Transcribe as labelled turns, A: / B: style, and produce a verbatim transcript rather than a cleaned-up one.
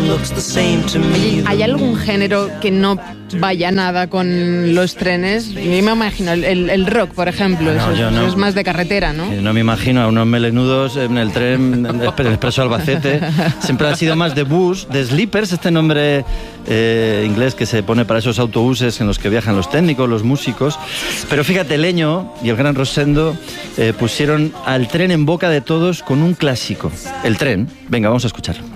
A: ¿Hay algún género que no vaya nada con los trenes? Yo me imagino el, el, el rock, por ejemplo,
B: no,
A: eso,
B: no,
A: eso es más de carretera, ¿no?
B: No me imagino a unos melenudos en el tren el Expreso Albacete. Siempre ha sido más de bus, de sleepers, este nombre eh, inglés que se pone para esos autobuses en los que viajan los técnicos, los músicos. Pero fíjate, Leño y el gran Rosendo eh, pusieron al tren en boca de todos con un clásico. El tren. Venga, vamos a escuchar.